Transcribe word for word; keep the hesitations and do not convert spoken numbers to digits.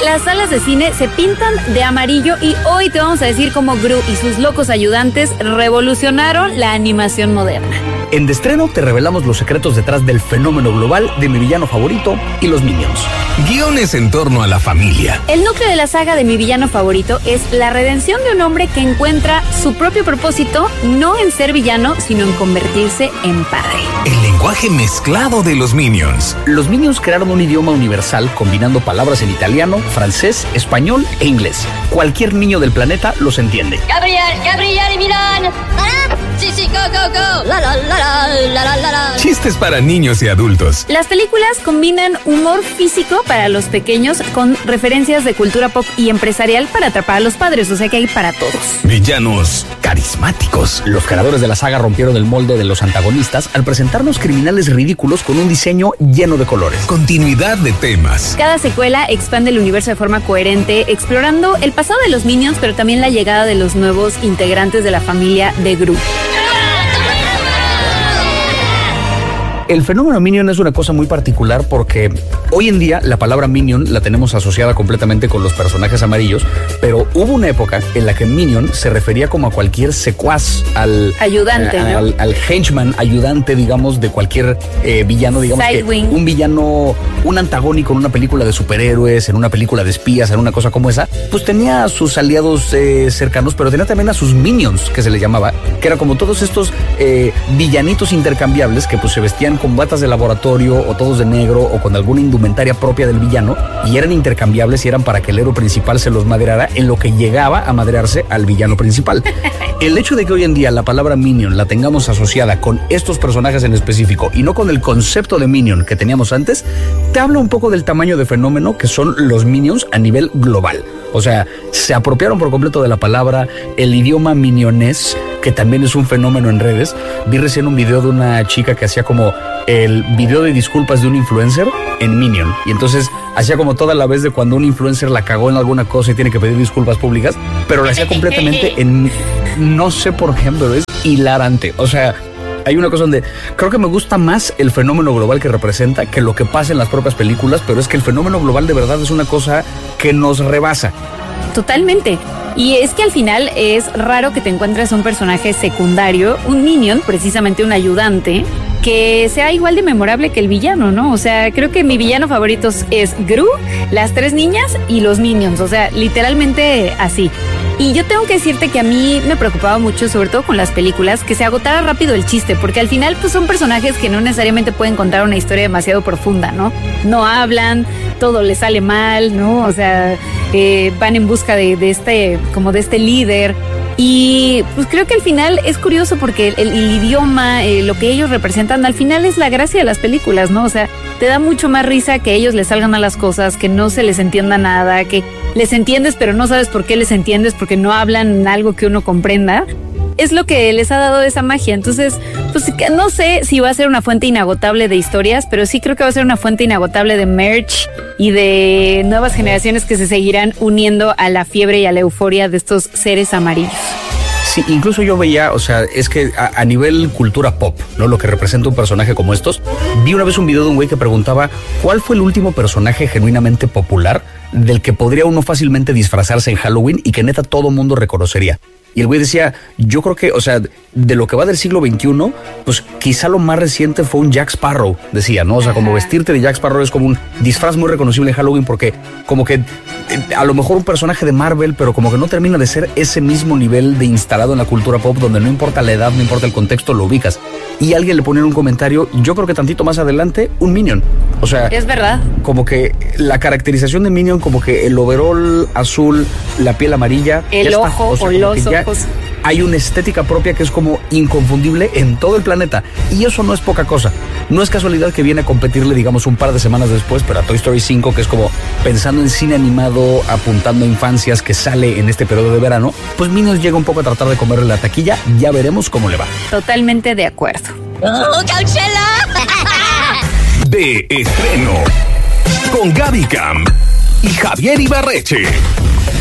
las salas de cine se pintan de amarillo y hoy te vamos a decir cómo Gru y sus locos ayudantes revolucionaron la animación moderna. En De Estreno te revelamos los secretos detrás del fenómeno global de Mi Villano Favorito y los Minions. Guiones en torno a la familia. El núcleo de la saga de Mi Villano Favorito es la redención de un hombre que encuentra su propio propósito, no en ser villano, sino en convertirse en padre. El lenguaje mezclado de los Minions. Los Minions crearon un idioma universal combinando palabras en italiano, francés, español e inglés. Cualquier niño del planeta los entiende. Gabriel, Gabriel y Milán. ¿Para? Sí, sí, go, go, go. La, la, la, la, la, la, la, la. Chistes para niños y adultos. Las películas combinan humor físico para los pequeños con referencias de cultura pop y empresarial para atrapar a los padres, o sea que hay para todos. Villanos carismáticos. Los creadores de la saga rompieron el molde de los antagonistas al presentarnos criminales ridículos con un diseño lleno de colores. Continuidad de temas. Cada secuela expande el universo de forma coherente, explorando el pasado de los Minions, pero también la llegada de los nuevos integrantes de la familia de Gru. El fenómeno Minion es una cosa muy particular porque hoy en día la palabra Minion la tenemos asociada completamente con los personajes amarillos, pero hubo una época en la que Minion se refería como a cualquier secuaz, al ayudante, a, ¿no? al, al henchman, ayudante, digamos, de cualquier eh, villano, digamos Sidewing. que un villano, un antagónico en una película de superhéroes, en una película de espías, en una cosa como esa, pues tenía a sus aliados eh, cercanos, pero tenía también a sus Minions, que se les llamaba, que era como todos estos eh, villanitos intercambiables que pues se vestían con batas de laboratorio o todos de negro o con alguna indumentaria propia del villano y eran intercambiables y eran para que el héroe principal se los madreara en lo que llegaba a madrearse al villano principal. El hecho de que hoy en día la palabra Minion la tengamos asociada con estos personajes en específico y no con el concepto de Minion que teníamos antes, te habla un poco del tamaño de fenómeno que son los Minions a nivel global. O sea, se apropiaron por completo de la palabra, el idioma minionés, que también es un fenómeno en redes. Vi recién un video de una chica que hacía como el video de disculpas de un influencer en Minion. Y entonces hacía como toda la vez de cuando un influencer la cagó en alguna cosa y tiene que pedir disculpas públicas, pero la hacía completamente en... No sé por qué, pero es hilarante. O sea, hay una cosa donde creo que me gusta más el fenómeno global que representa que lo que pasa en las propias películas, pero es que el fenómeno global de verdad es una cosa que nos rebasa. Totalmente. Y es que al final es raro que te encuentres un personaje secundario, un Minion, precisamente un ayudante, que sea igual de memorable que el villano, ¿no? O sea, creo que mi villano favorito es Gru, las tres niñas y los Minions, o sea, literalmente así. Y yo tengo que decirte que a mí me preocupaba mucho, sobre todo con las películas, que se agotara rápido el chiste, porque al final pues son personajes que no necesariamente pueden contar una historia demasiado profunda, ¿no? No hablan, todo les sale mal, ¿no? O sea, eh, van en busca de, de este, como de este líder. Y pues creo que al final es curioso porque el, el, el idioma, eh, lo que ellos representan, al final es la gracia de las películas, ¿no? O sea, te da mucho más risa que a ellos les salgan mal las cosas, que no se les entienda nada, que les entiendes pero no sabes por qué les entiendes porque no hablan algo que uno comprenda. Es lo que les ha dado esa magia. Entonces, pues no sé si va a ser una fuente inagotable de historias, pero sí creo que va a ser una fuente inagotable de merch y de nuevas generaciones que se seguirán uniendo a la fiebre y a la euforia de estos seres amarillos. Sí, incluso yo veía, o sea, es que a, a nivel cultura pop, ¿no? Lo que representa un personaje como estos, vi una vez un video de un güey que preguntaba ¿cuál fue el último personaje genuinamente popular del que podría uno fácilmente disfrazarse en Halloween y que neta todo mundo reconocería? Y el güey decía, yo creo que, o sea, de lo que va del siglo veintiuno, pues quizá lo más reciente fue un Jack Sparrow, decía, ¿no? O sea, como vestirte de Jack Sparrow es como un disfraz muy reconocible en Halloween porque como que a lo mejor un personaje de Marvel, pero como que no termina de ser ese mismo nivel de instalado en la cultura pop donde no importa la edad, no importa el contexto, lo ubicas. Y alguien le ponía en un comentario, yo creo que tantito más adelante, un Minion. O sea, es verdad. Como que la caracterización de Minion, como que el overall azul, la piel amarilla, el ojo o, sea, o los ojos. Hay una estética propia que es como inconfundible en todo el planeta. Y eso no es poca cosa. No es casualidad que viene a competirle, digamos, un par de semanas después, pero a Toy Story cinco, que es como pensando en cine animado, apuntando a infancias, que sale en este periodo de verano, pues Minions llega un poco a tratar de comerle la taquilla. Ya veremos cómo le va. Totalmente de acuerdo. ¡Oh, Coachella! De Estreno con Gaby Camp y Javier Ibarreche.